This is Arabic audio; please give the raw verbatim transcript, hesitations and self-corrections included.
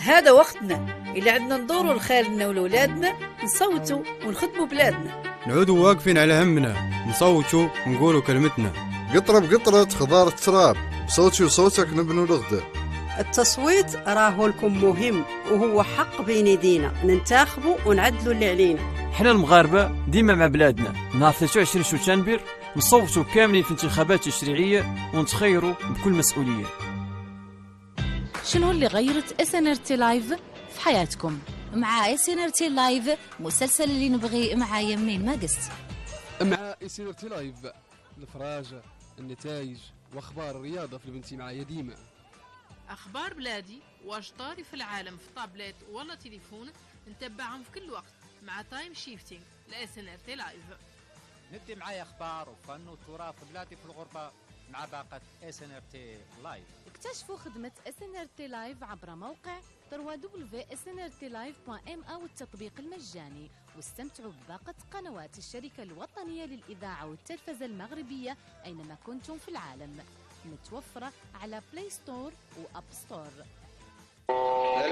هذا وقتنا اللي عندنا ندوروا لخالنا ولولادنا، نصوتوا ونخدموا بلادنا، نعودوا واقفين على همنا، نصوتوا ونقولوا كلمتنا. قطرة بقطرة خضار تراب، بصوتي وصوتك نبنوا الغدة. التصويت راهو لكم مهم، وهو حق بين يدينا ننتخبوا ونعدلوا اللي علينا. حنا المغاربة ديما مع بلادنا. نهار ثلاثة وعشرين شتنبر نصوتوا كاملين في انتخابات تشريعية ونتخيروا بكل مسؤولية. شنو اللي غيرت اس ان ار تي لايف في حياتكم؟ مع اس ان ار تي لايف مسلسل اللي نبغي معايا منين ما قست. مع اس ان ار تي لايف الفراجة، النتائج واخبار الرياضة في البنتي معايا ديما. اخبار بلادي واش طاري في العالم في طابلت ولا تليفون نتبعهم في كل وقت مع تايم شيفتينج لاس ان ار تي لايف. ندي معايا اخبار وفن وتراث بلادي في الغربة مع باقة اس ان ار تي لايف. اكتشفوا خدمة اس ان ار تي لايف عبر موقع دبليو دبليو دبليو دوت اس ان ار تي لايف دوت ام او التطبيق المجاني، واستمتعوا بباقة قنوات الشركة الوطنية للإذاعة والتلفزة المغربية أينما كنتم في العالم، متوفرة على بلاي ستور وأب ستور.